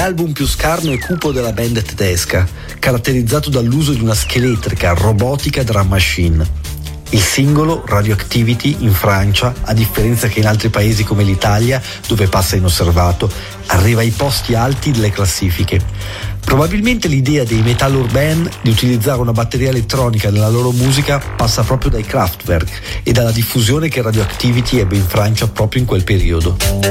l'album più scarno e cupo della band tedesca, caratterizzato dall'uso di una scheletrica, robotica drum machine. Il singolo, Radioactivity, in Francia, a differenza che in altri paesi come l'Italia, dove passa inosservato, arriva ai posti alti delle classifiche. Probabilmente l'idea dei Metal Urbain di utilizzare una batteria elettronica nella loro musica passa proprio dai Kraftwerk e dalla diffusione che Radioactivity ebbe in Francia proprio in quel periodo.